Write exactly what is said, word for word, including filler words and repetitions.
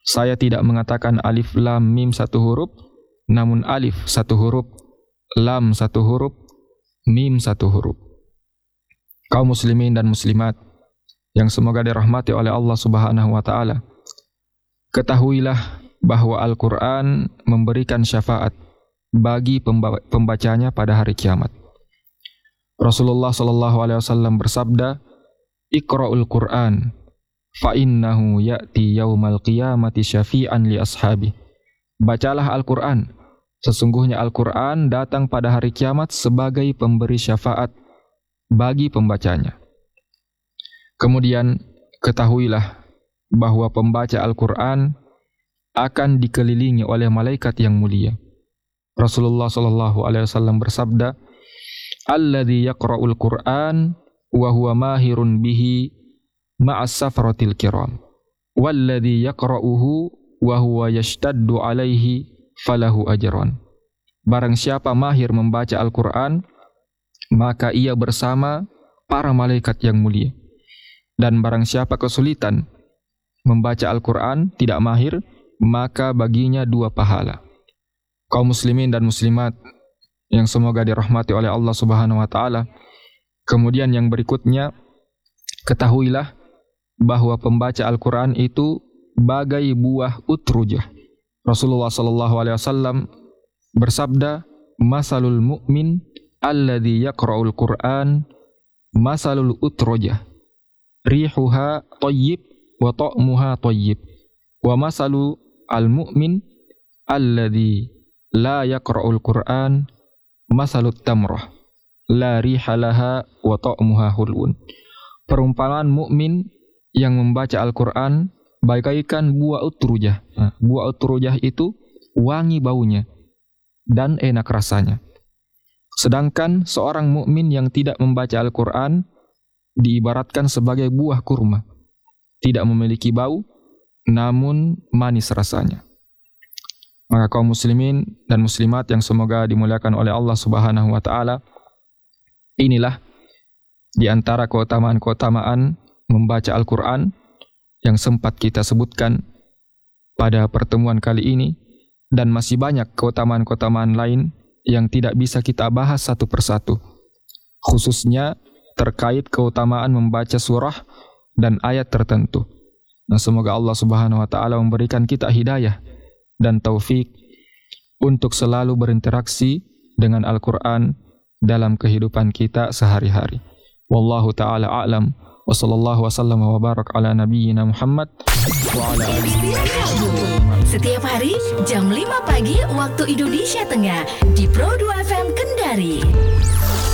Saya tidak mengatakan alif lam mim satu huruf, namun alif satu huruf, lam satu huruf, mim satu huruf. Kaum muslimin dan muslimat yang semoga dirahmati oleh Allah Subhanahu wa taala, ketahuilah bahwa Al-Qur'an memberikan syafaat bagi pembacanya pada hari kiamat. Rasulullah sallallahu alaihi wasallam bersabda, "Iqra'ul Qur'an fa innahu ya'ti yaumal qiyamati syafi'an li ashabi." Bacalah Al-Qur'an, sesungguhnya Al-Qur'an datang pada hari kiamat sebagai pemberi syafaat bagi pembacanya. Kemudian ketahuilah bahwa pembaca Al-Qur'an akan dikelilingi oleh malaikat yang mulia. Rasulullah sallallahu alaihi wasallam bersabda, "Alladzi yaqra'ul Qur'an wa huwa mahirun bihi ma'as safaratil kiram, walladzi yaqra'uhu wa huwa yashtaddu 'alaihi falahu ajran." Barang siapa mahir membaca Al-Qur'an, maka ia bersama para malaikat yang mulia. Dan barang siapa kesulitan membaca Al-Qur'an, tidak mahir, maka baginya dua pahala. Kaum muslimin dan muslimat yang semoga dirahmati oleh Allah Subhanahu wa taala. Kemudian yang berikutnya, ketahuilah bahwa pembaca Al-Qur'an itu bagai buah utrujah. Rasulullah sallallahu alaihi wasallam bersabda, "Masalul mu'min alladzi yaqra'ul Qur'an masalul utrujah. Rihuha thayyib wa ta'muha thayyib. Wa masalu al-mu'min alladzi la yaqra'ul Qur'an masalut tamrah la riha laha wa ta'muha hulun." Perumpamaan mukmin yang membaca Al-Qur'an bagaikan buah utrujah. Nah, buah utrujah itu wangi baunya dan enak rasanya. Sedangkan seorang mukmin yang tidak membaca Al-Qur'an diibaratkan sebagai buah kurma, tidak memiliki bau namun manis rasanya. Maka kaum muslimin dan muslimat yang semoga dimuliakan oleh Allah Subhanahu wa taala, inilah di antara keutamaan-keutamaan membaca Al-Qur'an yang sempat kita sebutkan pada pertemuan kali ini, dan masih banyak keutamaan-keutamaan lain yang tidak bisa kita bahas satu persatu, khususnya terkait keutamaan membaca surah dan ayat tertentu. Nah, semoga Allah Subhanahu wa taala memberikan kita hidayah dan taufik untuk selalu berinteraksi dengan Al-Qur'an dalam kehidupan kita sehari-hari. Wallahu taala a'lam wa sallallahu wasallam wa barak ala nabiyyina Muhammad wa ala alihi. Setiap hari jam lima pagi waktu Indonesia Tengah di Pro dua F M Kendari.